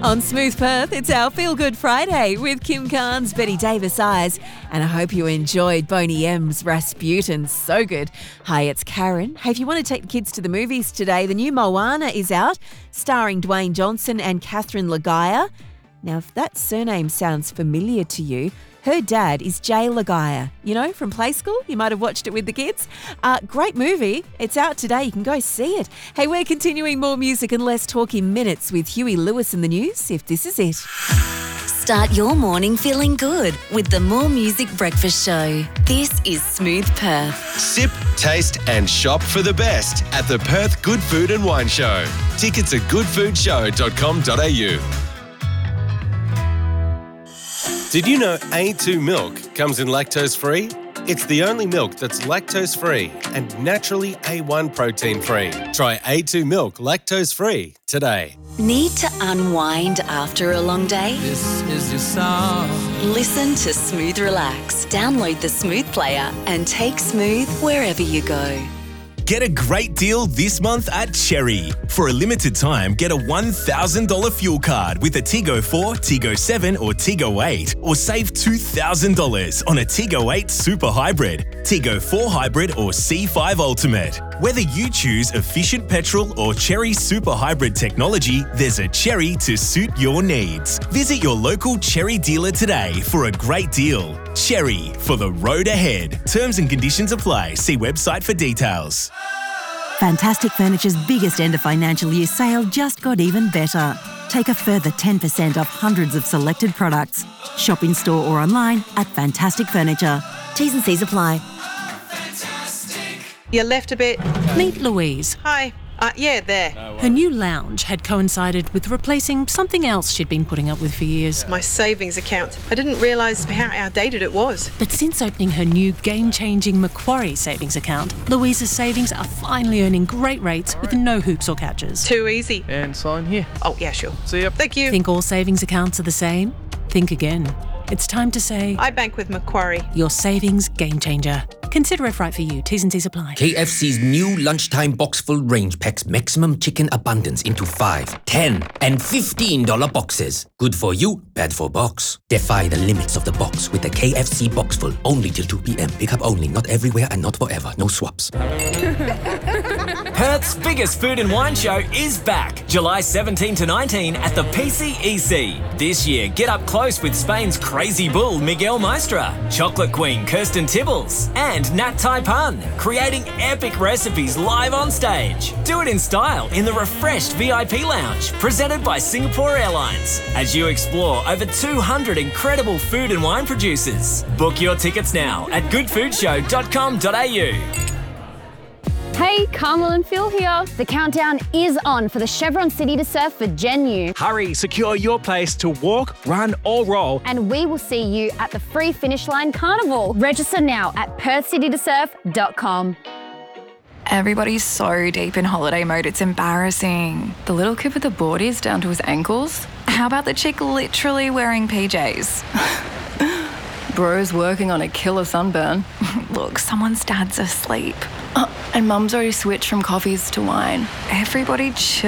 On Smooth Perth, it's our Feel Good Friday with Kim Carnes, Betty Davis Eyes, and I hope you enjoyed Boney M's Rasputin. So good. Hi, it's Karen. Hey, if you want to take the kids to the movies today, the new Moana is out, starring Dwayne Johnson and Catherine Lagaya. Now, if that surname sounds familiar to you, her dad is Jay Lagaya, you know, from Play School. You might have watched it with the kids. Great movie. It's out today. You can go see it. Hey, we're continuing more music and less talk in minutes with Huey Lewis in the news, if this is it. Start your morning feeling good with the More Music Breakfast Show. This is Smooth Perth. Sip, taste and shop for the best at the Perth Good Food and Wine Show. Tickets at goodfoodshow.com.au. Did you know A2 milk comes in lactose-free? It's the only milk that's lactose-free and naturally A1 protein-free. Try A2 milk lactose-free today. Need to unwind after a long day? This is your song. Listen to Smooth Relax. Download the Smooth player and take Smooth wherever you go. Get a great deal this month at Cherry. For a limited time, get a $1,000 fuel card with a Tigo 4, Tigo 7 or Tigo 8, or save $2,000 on a Tigo 8 Super Hybrid, Tigo 4 Hybrid or C5 Ultimate. Whether you choose efficient petrol or Cherry Super Hybrid technology, there's a Cherry to suit your needs. Visit your local Cherry dealer today for a great deal. Cherry, for the road ahead. Terms and conditions apply. See website for details. Fantastic Furniture's biggest end of financial year sale just got even better. Take a further 10% off hundreds of selected products. Shop in store or online at Fantastic Furniture. T's and C's apply. You left a bit. Meet Louise. Hi. Yeah, there. Her new lounge had coincided with replacing something else she'd been putting up with for years. My savings account. I didn't realise how outdated it was. But since opening her new game-changing Macquarie savings account, Louise's savings are finally earning great rates with no hoops or catches. Too easy. And sign here. Oh, yeah, sure. See ya. Thank you. Think all savings accounts are the same? Think again. It's time to say, I bank with Macquarie. your savings game changer. Consider if right for you. T's and C's apply. KFC's new lunchtime box full range packs maximum chicken abundance into 5, 10 and $15 boxes. Good for you, bad for box. Defy the limits of the box with the KFC box full. Only till 2 p.m. Pick up only, not everywhere and not forever. No swaps. Perth's biggest food and wine show is back, July 17 to 19 at the PCEC. This year, get up close with Spain's crazy bull Miguel Maestra, chocolate queen Kirsten Tibbles, and Nat Tai Pan, creating epic recipes live on stage. Do it in style in the refreshed VIP lounge, presented by Singapore Airlines, as you explore over 200 incredible food and wine producers. Book your tickets now at goodfoodshow.com.au. Hey, Carmel and Phil here. The countdown is on for the Chevron City to Surf for Gen U. Hurry, secure your place to walk, run or roll. And we will see you at the Free Finish Line Carnival. Register now at perthcitytosurf.com. Everybody's so deep in holiday mode, it's embarrassing. The little kid with the boardies down to his ankles? How about the chick literally wearing PJs? Bro's working on a killer sunburn. Look, someone's dad's asleep. And mum's already switched from coffees to wine. Everybody chill.